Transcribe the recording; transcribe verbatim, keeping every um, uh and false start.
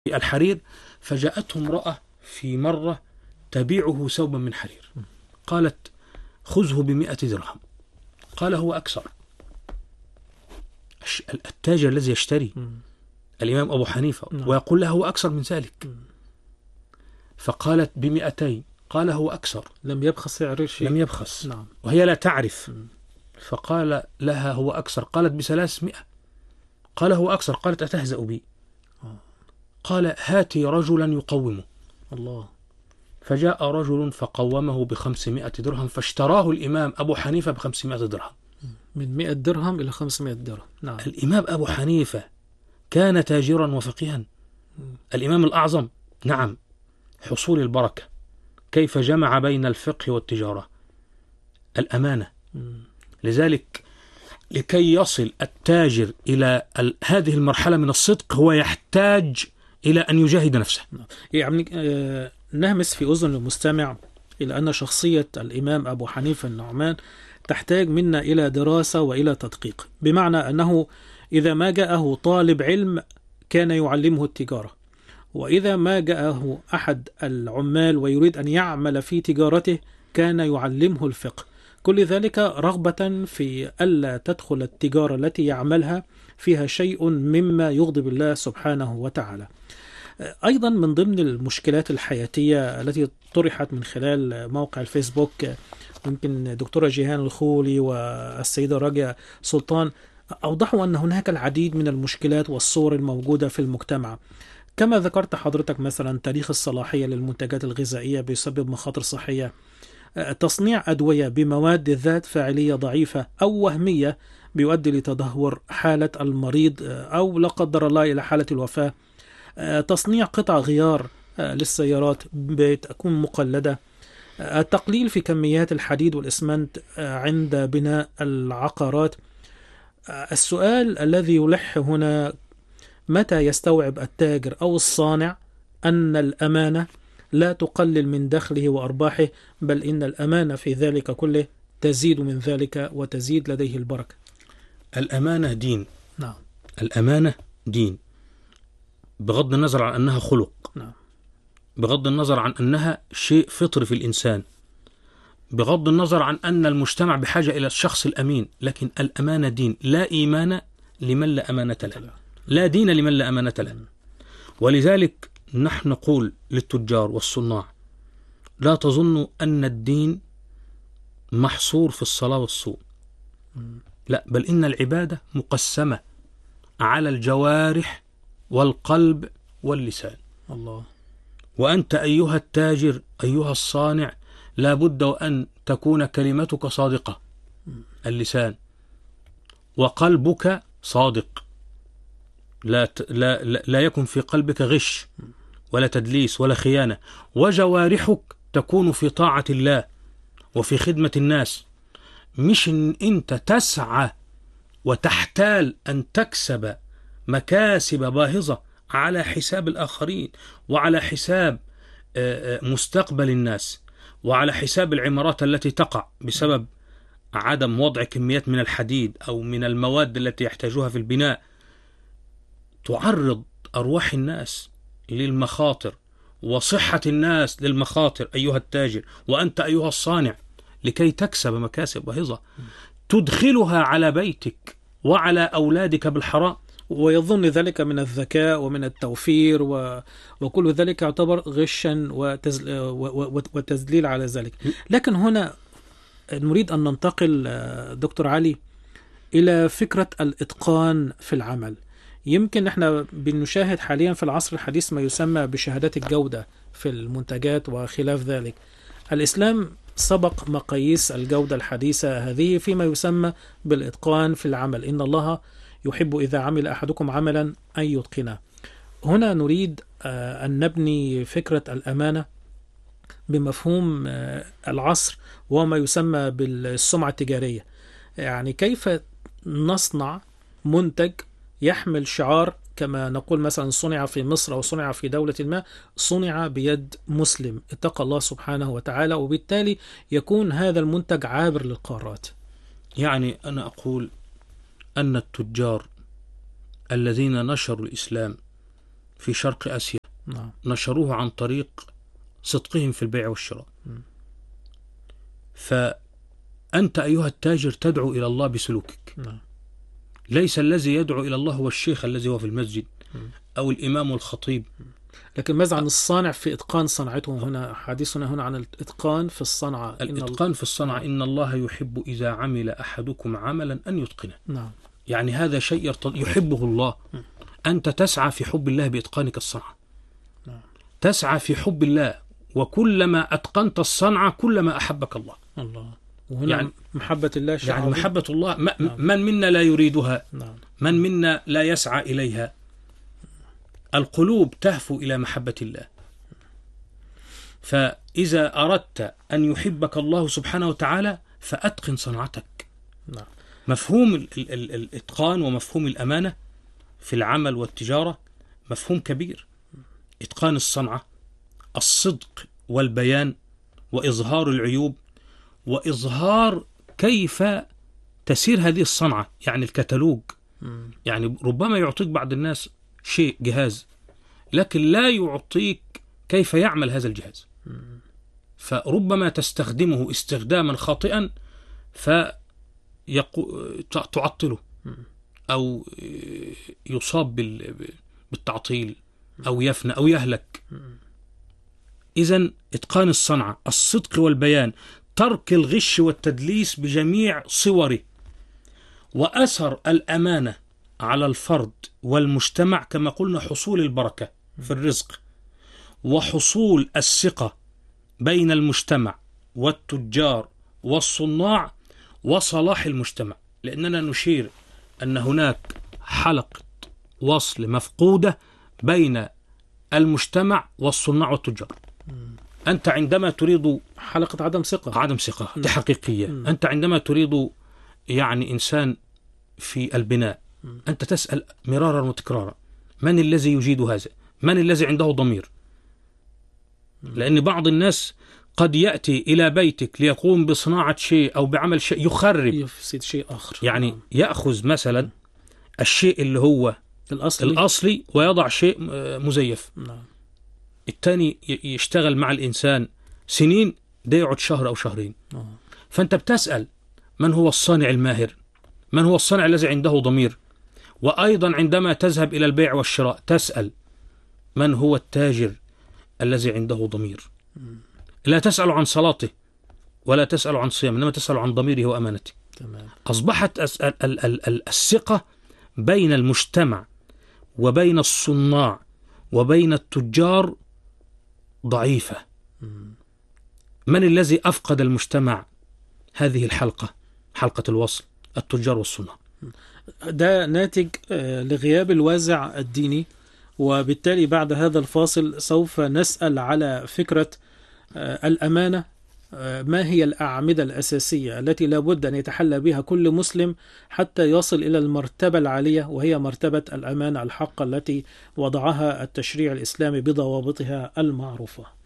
الحرير، فجاءته امرأة في مرة تبيعه ثوبا من حرير، قالت خذه بمئة درهم، قال هو أكثر. التاجر الذي يشتري الإمام أبو حنيفة ويقول له هو أكثر من ذلك، فقالت بمئتين، قال هو أكثر، لم يبخس سعر شيء، لم يبخس، نعم. وهي لا تعرف، فقال لها هو أكثر، قالت بثلاثمائة، قال هو أكثر، قالت أتهزأ بي؟ قال هاتي رجلا يقومه. الله. فجاء رجل فقومه بخمسمائة درهم، فاشتراه الإمام أبو حنيفة بخمسمائة درهم، من مئة درهم إلى خمسمائة درهم. نعم. الإمام أبو حنيفة كان تاجرا وفقيها، الإمام الأعظم، نعم. حصول البركة، كيف جمع بين الفقه والتجارة، الأمانة. لذلك لكي يصل التاجر إلى هذه المرحلة من الصدق هو يحتاج إلى أن يجاهد نفسه. يعني آه نهمس في أذن المستمع إلى أن شخصية الإمام أبو حنيفة النعمان تحتاج منا إلى دراسة وإلى تدقيق، بمعنى أنه إذا ما جاءه طالب علم كان يعلمه التجارة، وإذا ما جاءه أحد العمال ويريد أن يعمل في تجارته كان يعلمه الفقه، كل ذلك رغبة في ألا تدخل التجارة التي يعملها فيها شيء مما يغضب الله سبحانه وتعالى. أيضا من ضمن المشكلات الحياتية التي طرحت من خلال موقع الفيسبوك، يمكن دكتورة جيهان الخولي والسيدة راجية سلطان أوضحوا أن هناك العديد من المشكلات والصور الموجودة في المجتمع، كما ذكرت حضرتك مثلا تاريخ الصلاحية للمنتجات الغذائية بيسبب مخاطر صحية، تصنيع أدوية بمواد ذات فاعلية ضعيفة أو وهمية بيؤدي لتدهور حالة المريض أو لا قدر الله إلى حالة الوفاة، تصنيع قطع غيار للسيارات بتكون مقلدة، التقليل في كميات الحديد والإسمنت عند بناء العقارات. السؤال الذي يلح هنا، متى يستوعب التاجر أو الصانع أن الأمانة لا تقلل من دخله وأرباحه، بل إن الأمانة في ذلك كله تزيد من ذلك وتزيد لديه البركة؟ الأمانة دين، نعم. الأمانة دين، بغض النظر عن أنها خلق، نعم. بغض النظر عن أنها شيء فطري في الإنسان، بغض النظر عن أن المجتمع بحاجة إلى الشخص الأمين، لكن الأمانة دين. لا إيمان لمن لا أمانة له، لا دين لمن لا أمانة له. ولذلك نحن نقول للتجار والصناع لا تظنوا أن الدين محصور في الصلاة والصوم، لا، بل إن العبادة مقسمة على الجوارح والقلب واللسان. الله. وأنت أيها التاجر أيها الصانع لا بد أن تكون كلمتك صادقة، اللسان، وقلبك صادق، لا, لا, لا, لا يكن في قلبك غش ولا تدليس ولا خيانة، وجوارحك تكون في طاعة الله وفي خدمة الناس، مش إن أنت تسعى وتحتال أن تكسب مكاسب باهظة على حساب الآخرين وعلى حساب مستقبل الناس وعلى حساب العمارات التي تقع بسبب عدم وضع كميات من الحديد أو من المواد التي يحتاجوها في البناء. تعرض أرواح الناس للمخاطر وصحة الناس للمخاطر أيها التاجر وأنت أيها الصانع، لكي تكسب مكاسب باهظة تدخلها على بيتك وعلى أولادك بالحرام، ويظن ذلك من الذكاء ومن التوفير و... وكل ذلك يعتبر غشا وتزل... و... وتزليل على ذلك. لكن هنا نريد أن ننتقل دكتور علي إلى فكرة الإتقان في العمل. يمكن احنا بنشاهد حاليا في العصر الحديث ما يسمى بشهادات الجودة في المنتجات وخلاف ذلك. الإسلام سبق مقاييس الجودة الحديثة هذه فيما يسمى بالإتقان في العمل، إن الله يحب إذا عمل أحدكم عملا أن يتقنه. هنا نريد أن نبني فكرة الأمانة بمفهوم العصر وما يسمى بالسمعة التجارية، يعني كيف نصنع منتج يحمل شعار كما نقول مثلا صنع في مصر أو صنع في دولة ما، صنع بيد مسلم اتقى الله سبحانه وتعالى، وبالتالي يكون هذا المنتج عابر للقارات. يعني أنا أقول أن التجار الذين نشروا الإسلام في شرق آسيا نعم. نشروه عن طريق صدقهم في البيع والشراء. فأنت أيها التاجر تدعو إلى الله بسلوكك. نعم. ليس الذي يدعو إلى الله هو الشيخ الذي هو في المسجد أو الإمام والخطيب. لكن ماذا عن الصانع في إتقان صنعته؟ هنا حديثنا هنا عن الإتقان في الصنعة. الإتقان في الصنعة، إن الله يحب إذا عمل أحدكم عملا أن يتقنه. نعم. يعني هذا شيء يحبه الله. أنت تسعى في حب الله بإتقانك الصنعة. نعم. تسعى في حب الله، وكلما أتقنت الصنعة كلما أحبك الله. الله. وهنا يعني محبة الله شيء يعني عظيم. محبة الله ما نعم. من منا لا يريدها؟ نعم. من منا لا يسعى إليها؟ القلوب تهفو إلى محبة الله. فإذا أردت أن يحبك الله سبحانه وتعالى فأتقن صنعتك. نعم. مفهوم ال ال ال الإتقان ومفهوم الأمانة في العمل والتجارة مفهوم كبير. إتقان الصنعة، الصدق والبيان وإظهار العيوب وإظهار كيف تسير هذه الصنعة، يعني الكتالوج. مم. يعني ربما يعطيك بعض الناس شيء جهاز لكن لا يعطيك كيف يعمل هذا الجهاز. مم. فربما تستخدمه استخداما خاطئا فتعطله أو يصاب بالتعطيل أو يفنى أو يهلك. إذن إتقان الصنعة، الصدق والبيان، ترك الغش والتدليس بجميع صوره، وأثر الأمانة على الفرد والمجتمع كما قلنا حصول البركة في الرزق، وحصول الثقة بين المجتمع والتجار والصناع وصلاح المجتمع. لأننا نشير أن هناك حلقة وصل مفقودة بين المجتمع والصناع والتجار. أنت عندما تريد حلقة عدم ثقة عدم ثقة دي حقيقية. أنت عندما تريد يعني إنسان في البناء أنت تسأل مرارا وتكرارا من الذي يجيد هذا؟ من الذي عنده ضمير؟ لأن بعض الناس قد يأتي إلى بيتك ليقوم بصناعة شيء أو بعمل شيء يخرب، يفسد شيء آخر. يعني يأخذ مثلا الشيء اللي هو الأصلي, الأصلي ويضع شيء مزيف. نعم. الثاني يشتغل مع الإنسان سنين، ده يقعد شهر أو شهرين. آه. فأنت بتسأل من هو الصانع الماهر، من هو الصانع الذي عنده ضمير. وأيضا عندما تذهب إلى البيع والشراء تسأل من هو التاجر الذي عنده ضمير. لا تسأل عن صلاته ولا تسأل عن صيامه، إنما تسأل عن ضميره وأمانته. تمام. أصبحت الثقة بين المجتمع وبين الصناع وبين التجار ضعيفة. من الذي أفقد المجتمع هذه الحلقة، حلقة الوصل، التجار والصناع. ده ناتج لغياب الوازع الديني. وبالتالي بعد هذا الفاصل سوف نسأل على فكرة الأمانة. ما هي الأعمدة الأساسية التي لابد أن يتحلى بها كل مسلم حتى يصل إلى المرتبة العالية، وهي مرتبة الأمانة الحقة التي وضعها التشريع الإسلامي بضوابطها المعروفة.